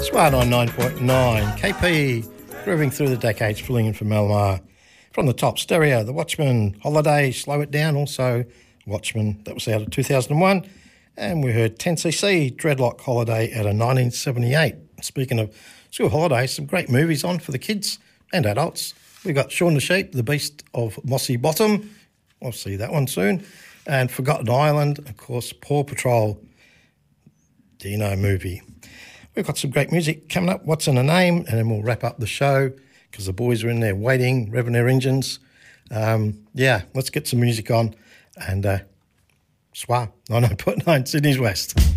Smart on 9.9. KP grooving through the decades, filling in for Melmar. From the top, Stereo, The Watchmen, Holiday, Slow It Down, also Watchmen, that was out of 2001. And we heard 10cc, Dreadlock Holiday out of 1978. Speaking of school holidays, some great movies on for the kids and adults. We've got Shaun the Sheep, The Beast of Mossy Bottom. We'll see that one soon. And Forgotten Island, of course, Paw Patrol, Dino movie. We've got some great music coming up. What's in a Name? And then we'll wrap up the show because the boys are in there waiting, revving their engines. Let's get some music on. And Swa, 99.9 Sydney's West.